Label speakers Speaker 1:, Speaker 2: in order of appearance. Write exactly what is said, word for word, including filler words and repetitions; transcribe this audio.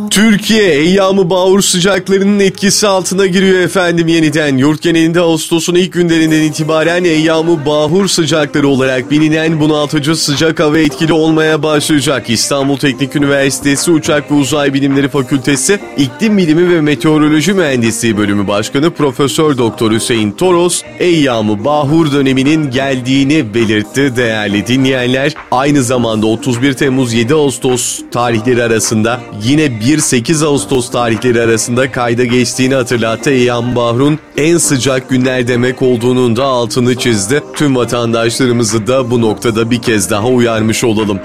Speaker 1: Türkiye eyyam-ı bahur sıcaklarının etkisi altına giriyor efendim yeniden. Yurt genelinde Ağustos'un ilk günlerinden itibaren eyyam-ı bahur sıcakları olarak bilinen bunaltıcı sıcak hava etkili olmaya başlayacak. İstanbul Teknik Üniversitesi Uçak ve Uzay Bilimleri Fakültesi İklim Bilimi ve Meteoroloji Mühendisliği Bölümü Başkanı Profesör Doktor Hüseyin Toros, eyyam-ı bahur döneminin geldiğini belirtti değerli dinleyenler. Aynı zamanda otuz bir Temmuz yedi Ağustos tarihleri arasında yine bir sekiz Ağustos tarihleri arasında kayda geçtiğini hatırlattı. Eyyam-ı Bahur'un en sıcak günler demek olduğunun da altını çizdi. Tüm vatandaşlarımızı da bu noktada bir kez daha uyarmış olalım.